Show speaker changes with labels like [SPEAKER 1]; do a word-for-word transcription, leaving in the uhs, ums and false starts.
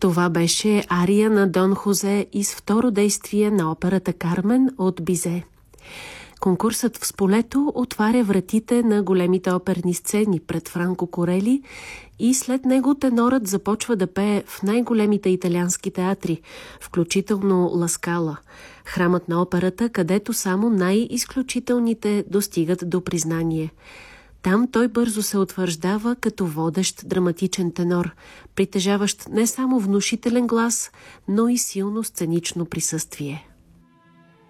[SPEAKER 1] Това беше ария на Дон Хозе из второ действие на операта Кармен от Бизе. Конкурсът в Сполето отваря вратите на големите оперни сцени пред Франко Корели и след него тенорът започва да пее в най-големите италиански театри, включително Ла Скала, храмът на операта, където само най-изключителните достигат до признание. Там той бързо се утвърждава като водещ драматичен тенор, притежаващ не само внушителен глас, но и силно сценично присъствие.